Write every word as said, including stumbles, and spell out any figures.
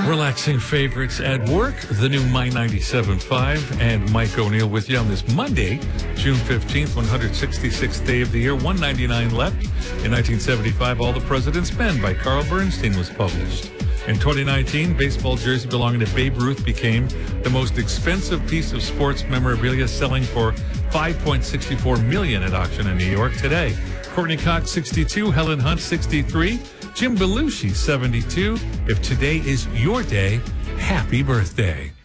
Relaxing favorites at work, the new My ninety-seven point five, and Mike O'Neill with you on this Monday, June fifteenth, one hundred sixty-sixth day of the year, one ninety-nine left. In nineteen seventy-five, All the President's Men by Carl Bernstein was published. In twenty nineteen, baseball jersey belonging to Babe Ruth became the most expensive piece of sports memorabilia, selling for five point six four million dollars at auction in New York today. Courtney Cox, sixty-two, Helen Hunt, sixty-three, Jim Belushi, seventy-two. If today is your day, happy birthday.